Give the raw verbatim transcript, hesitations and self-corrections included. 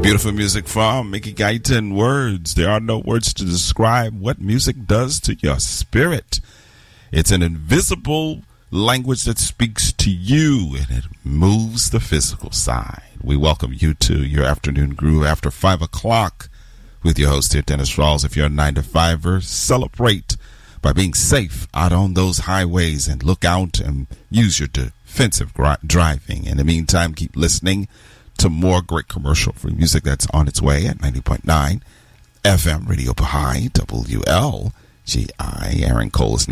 Beautiful music from Mickey Guyton. Words. There are no words to describe what music does to your spirit. It's an invisible language that speaks to you, and it moves the physical side. We welcome you to your afternoon groove after five o'clock with your host here, Dennis Rawls. If you're a nine to fiver, celebrate by being safe out on those highways and look out and use your defensive gri- driving. In the meantime, keep listening to more great commercial-free music that's on its way at ninety point nine F M Radio Baha'i, W L G I. Aaron Cole is